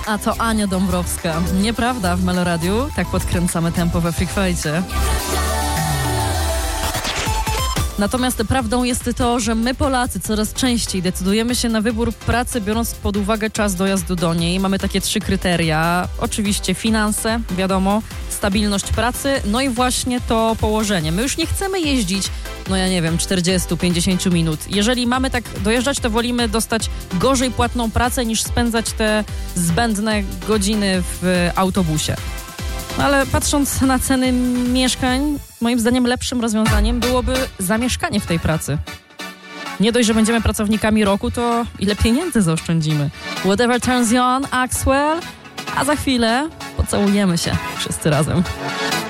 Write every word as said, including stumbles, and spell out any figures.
a to Ania Dąbrowska. Nieprawda w Meloradiu, tak podkręcamy tempo we Freak Fight'cie. Natomiast prawdą jest to, że my Polacy coraz częściej decydujemy się na wybór pracy, biorąc pod uwagę czas dojazdu do niej. Mamy takie trzy kryteria. Oczywiście finanse, wiadomo, stabilność pracy, no i właśnie to położenie. My już nie chcemy jeździć, no ja nie wiem, czterdzieści pięćdziesiąt minut. Jeżeli mamy tak dojeżdżać, to wolimy dostać gorzej płatną pracę, niż spędzać te zbędne godziny w autobusie. Ale patrząc na ceny mieszkań, moim zdaniem lepszym rozwiązaniem byłoby zamieszkanie w tej pracy. Nie dość, że będziemy pracownikami roku, to ile pieniędzy zaoszczędzimy. Whatever turns you on, Axwell, a za chwilę pocałujemy się wszyscy razem.